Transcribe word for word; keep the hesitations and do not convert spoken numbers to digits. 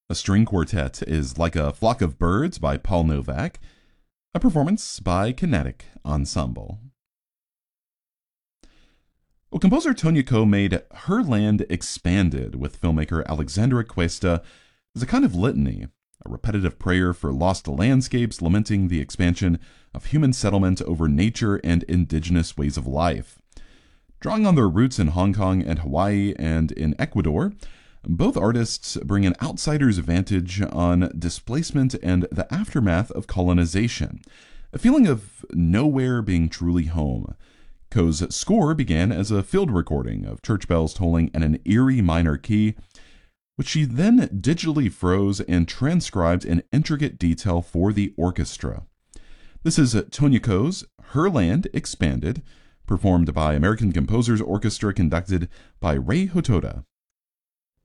A string quartet is Like a Flock of Birds by Paul Novak, a performance by Kinetic Ensemble. Well, composer Tonya Ko made Herland Expanded with filmmaker Alexandra Cuesta as a kind of litany, a repetitive prayer for lost landscapes lamenting the expansion of human settlement over nature and indigenous ways of life. Drawing on their roots in Hong Kong and Hawaii and in Ecuador, both artists bring an outsider's vantage on displacement and the aftermath of colonization, a feeling of nowhere being truly home. Ko's score began as a field recording of church bells tolling in an eerie minor key, which she then digitally froze and transcribed in intricate detail for the orchestra. This is Tonya Ko's Herland Expanded, performed by American Composers Orchestra, conducted by Rei Hotoda.